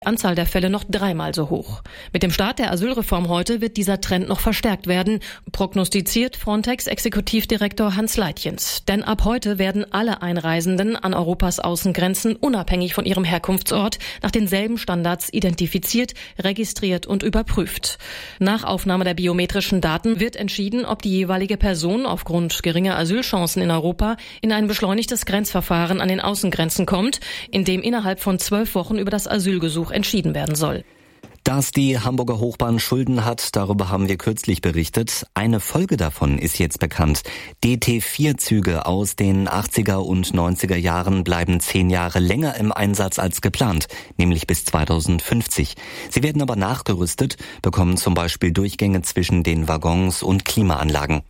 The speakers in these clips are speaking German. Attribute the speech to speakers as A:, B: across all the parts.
A: Anzahl der Fälle noch 3-mal so hoch. Mit dem Start der Asylreform heute wird dieser Trend noch verstärkt werden, prognostiziert Frontex-Exekutivdirektor Hans Leitjens. Denn ab heute werden alle Einreisenden an Europas Außengrenzen unabhängig von ihrem Herkunftsort nach denselben Standards identifiziert, registriert und überprüft. Nach Aufnahme der biometrischen Daten wird entschieden, ob die jeweilige Person aufgrund geringer Asylchancen in Europa in ein beschleunigtes Grenzverfahren an den Außengrenzen kommt, in dem innerhalb von 12 Wochen über das Asylgesuch entschieden werden soll.
B: Dass die Hamburger Hochbahn Schulden hat, darüber haben wir kürzlich berichtet. Eine Folge davon ist jetzt bekannt. DT4-Züge aus den 80er und 90er Jahren bleiben 10 Jahre länger im Einsatz als geplant, nämlich bis 2050. Sie werden aber nachgerüstet, bekommen zum Beispiel Durchgänge zwischen den Waggons und Klimaanlagen.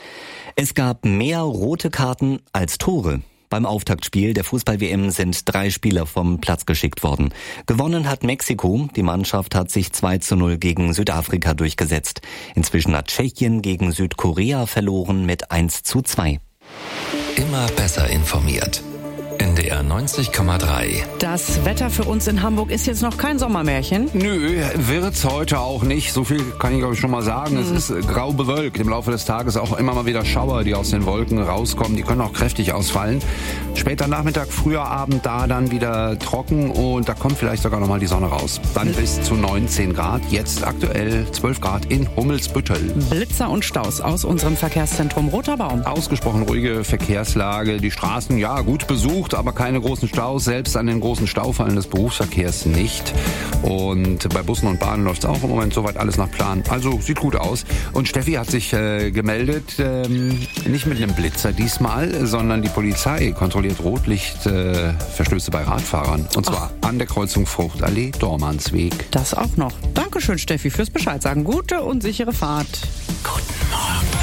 B: Es gab mehr rote Karten als Tore. Beim Auftaktspiel der Fußball-WM sind 3 Spieler vom Platz geschickt worden. Gewonnen hat Mexiko. Die Mannschaft hat sich 2:0 gegen Südafrika durchgesetzt. Inzwischen hat Tschechien gegen Südkorea verloren mit 1:2.
C: Immer besser informiert. NDR 90,3.
D: Das Wetter für uns in Hamburg ist jetzt noch kein Sommermärchen.
E: Nö, wird's heute auch nicht. So viel kann ich glaube ich schon mal sagen. Es ist grau bewölkt. Im Laufe des Tages auch immer mal wieder Schauer, die aus den Wolken rauskommen. Die können auch kräftig ausfallen. Später Nachmittag, früher Abend da dann wieder trocken und da kommt vielleicht sogar noch mal die Sonne raus. Dann bis zu 19 Grad. Jetzt aktuell 12 Grad in Hummelsbüttel.
D: Blitzer und Staus aus unserem Verkehrszentrum Roter Baum.
E: Ausgesprochen ruhige Verkehrslage. Die Straßen, ja, gut besucht, aber keine großen Staus, selbst an den großen Staufallen des Berufsverkehrs nicht. Und bei Bussen und Bahnen läuft es auch im Moment soweit alles nach Plan. Also sieht gut aus. Und Steffi hat sich gemeldet, nicht mit einem Blitzer diesmal, sondern die Polizei kontrolliert Rotlichtverstöße bei Radfahrern. Und zwar an der Kreuzung Fruchtallee, Dormansweg.
D: Das auch noch. Dankeschön, Steffi, fürs Bescheid sagen. Gute und sichere Fahrt.
C: Guten Morgen,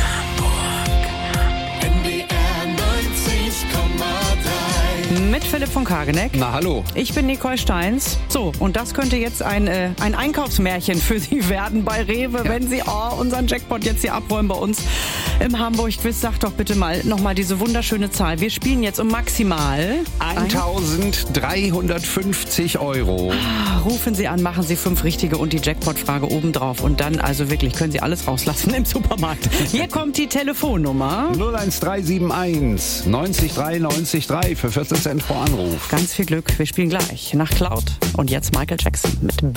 C: Hamburg.
F: NDR 90,3.
D: Mit Philipp von Kageneck.
E: Na hallo.
D: Ich bin Nicole Steins. So, und das könnte jetzt ein Einkaufsmärchen für Sie werden bei Rewe, wenn Sie unseren Jackpot jetzt hier abräumen bei uns im Hamburg-Quiz. Sag doch bitte mal nochmal diese wunderschöne Zahl. Wir spielen jetzt um maximal
E: 1.350 Euro.
D: Rufen Sie an, machen Sie 5 richtige und die Jackpot-Frage obendrauf. Und dann, also wirklich, können Sie alles rauslassen im Supermarkt. Hier kommt die Telefonnummer.
E: 01371 90 3 90 3 für 14 Cent pro Anruf.
D: Ganz viel Glück. Wir spielen gleich nach Cloud. Und jetzt Michael Jackson mit